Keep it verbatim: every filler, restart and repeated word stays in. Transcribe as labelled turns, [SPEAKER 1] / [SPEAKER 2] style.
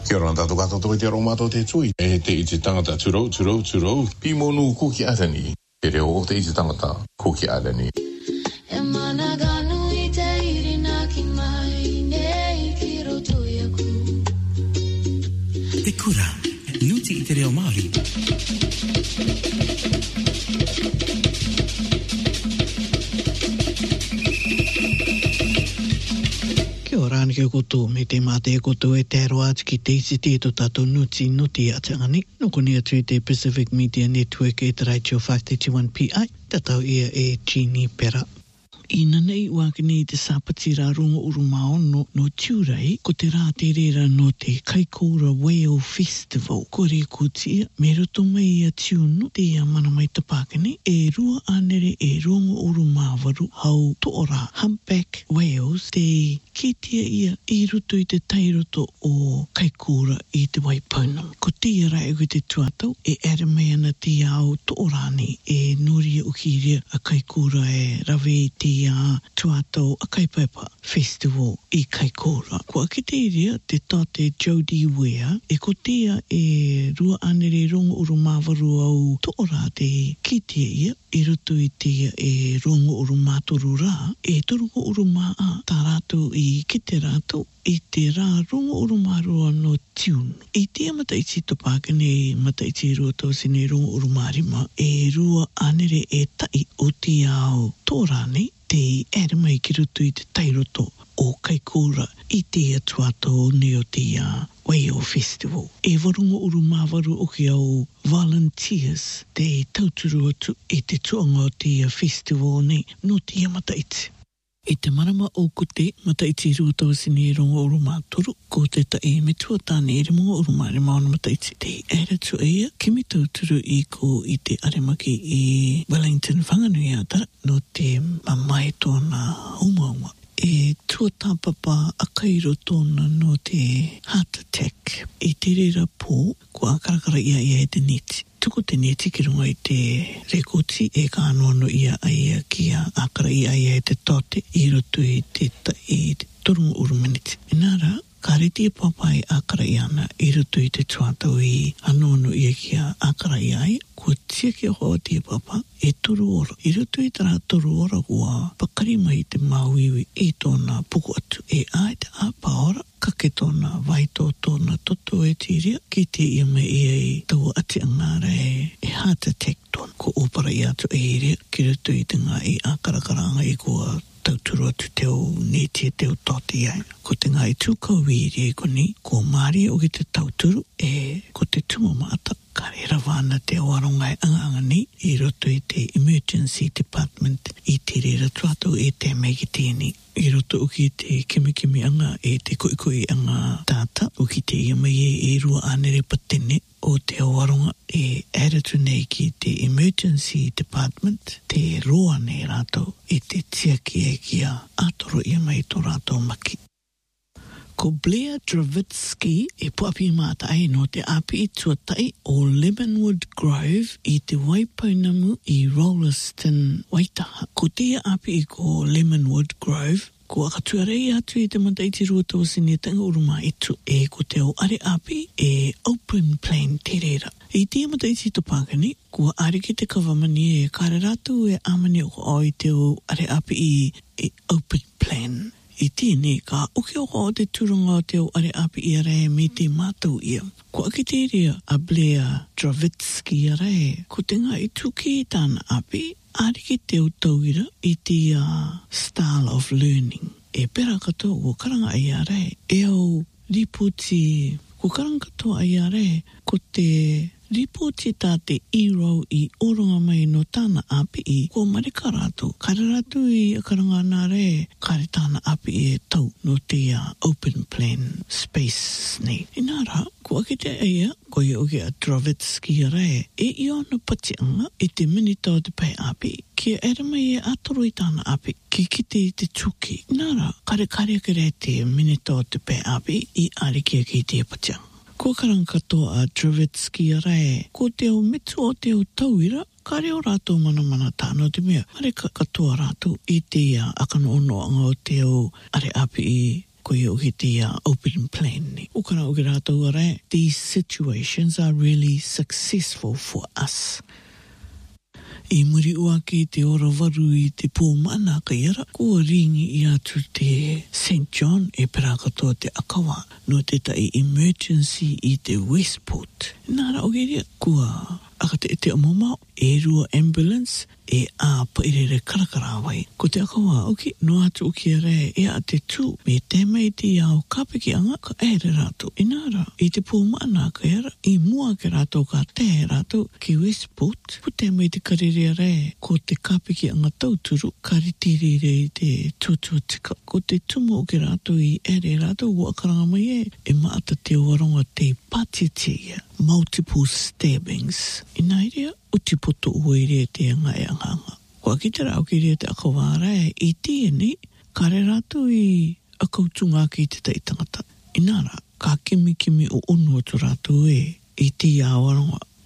[SPEAKER 1] Kia ora tātou katoa te aromato te tui. E te i te tangata turou, turou, turou. Pimonu kuki arani. Te reo o te i te tangata kuki arani.
[SPEAKER 2] E mana ganu i te irina ki mai nei ki roto iaku.
[SPEAKER 3] Te kura, nuti i te reo Māori.
[SPEAKER 4] Kia ora ni ke koto me te mate e koto e te aroa ki te isi te to tato nuti nuti a tangani. Noko ni atu te Pacific Media Network e te Raichio five thirty-one P I. Tatau ia e Chini Pera. Ina nei wakini te sapatira rongo urumao no, no tiurei ko te rā te rera no te Kaikoura Whale Festival. Ko re kutia, me roto mai a tiunu te a mana mai te Pākene e rua anere e rongo urumāwaru hau toora humpback whales te kitia ia i roto i te tairoto o Kaikoura i te Waipaunam. Ko tia rai ko te tuatau e ere mai ana te au toorani e noria ukiria a Kaikoura e rawe te a tuatau a Kaipaipa Festival i Kaikoura. Ko a ki te iria te tate Jodie Ware e ko tia e rua anere rongo urumāwaru au toora te kitia ia i roto i tia e rongo urumātoru rā e toruko urumaa tā rātou i ki te rātou i te rā rongo urumārua no tiunu. I tia mataiti to Pākene mataiti rua tau sine rongo urumārima e rua anere e tai o te ao tōrane te ere mai ki roto i te tairoto o Kaikoura i te atuato neo te a Whale Festival. E warungo urumāwaru o ki au volunteers te tauturu atu e te tuanga o te festival ne no te mataiti. I te marama o kote mataiti rūtau sine rongo urumātoru ko te tae me tuatāne ere mga urumāre mauna mataiti te ere tu eia ki me tauturu i ko i te aremaki i Wellington whanganui atara no te mamai tōna umauma. E tuatāpapa a kairo tōna no te heart attack i te rera pō ko a karakara ia ia e te neti. Tuko te neti ki runga i te rekoti e ka anoano ia aia ki a akara ia ia e te tote i roto i te ta i te torunga urumeneti. Inara, ka reti e papai akara i ana i roto i te tuatau i anoano ia ki a akara ia ai, ko tia ki a hoa te papa e toru ora. I roto i tara toru ora kua pakari mai te mauiwi i tōna puku atu e ai te apa ora. Ka ke tōna waito tōna toto e tiria ki te ia me ia i tau ati angara e, e heart attack tōna. Ko opara i atu e iria ki roto i te ngā i akarakaranga i kua tauturu atu teo neti e teo toti ai. Ko te ngā i tūkau wiri e koni, ko Māori o ki te tauturu e ko te tumamata. Ka rera wāna te awaronga e anganga ni i roto i te Emergency Department i te rera tuatau e te mei ki tēni. I roto o ki te kimikimi anga e te koikoi anga tāta o ki te ia mai e e rua anere patene o te awaronga e eratu nei ki te Emergency Department te roa nei rātou e te tiaki e ki a atoro ia mai tō rātou maki. Ko Blair Dravitsky e puapi māta ai no te api i tuatai o Lemonwood Grove i te Waipaunamu i Rolleston, Waitaha. Ko te api i ko Lemonwood Grove, ko akatuarei atu i te mataiti rua tau sine tanga uruma itu e ko te o are api e Open Plain Terera. I te mataiti to Pākene, ko are ki te kawamani e kare ratu e amani o ko ai te o are api i e Open Plain. I tēnei ka uke o o te turanga o te o are api i arai me te mātou ia. Ko aki te rea a Blair Dravitsky arai, ko te ngā i tuki i tāna api, ariki te o tauira i te uh, style of learning. E pera katoa ko karanga ai arai, e au ripoti, ko karanga katoa ai arai, ko te ripoti tā te iro i oronga mai no tāna api i ko marika rātou. Kare rātou i a karanga nā re, kare tāna api e tau no te uh, Open Plain Space nei. I nā rā, ko ake te eia, ko i oke a Dravitsky a re, e i ona patianga i te minita o te pai api, ki ere mai e atoro i tāna api, ki kite i te tuki. I nā rā, kare kare ake re te minita o te pai api, i ariki ki te patianga. Ko karanga katoa a Dravitsky a re, ko te o metu o te o tauira, ka reo rātou mana mana tāno te mea. Are ka katoa rātou i te uh, akano ono anga o te o are api i koe o ki te uh, open plan ni. O kana o ki rātou are, these situations are really successful for us. I muri ua ki te ora waru i te pōmana ka iara, kua ringi i atu te Saint John e pera katoa te akawa no te tai emergency i te Westport. Nara o rea, kua aka te te amomao, e rua ambulance, e a pairere karakara wai. Ko te akawa, oki, no atu o ki re, e a te tū, me te mei te au kapiki anga, ka ere rātou. E nara, i te pōmana ka era, i mua ke rātou ka te rātou ki Westport, ko te mei te karere re, ko te kapiki anga tauturu, karitiri re i te tūtua tika. Ko te tumo o ki rātou i ere rātou, wakaranga mai e, e maata te waronga te patitia, multiple stabbings. I nairea, uti poto uere te anga e anga anga. Kua ki te rao ki rea te akawara e, i tieni, kare rātou i akautunga ki te taitangata. I nara, ka kimi kimi o onu atu rātou e, i ti awaronga.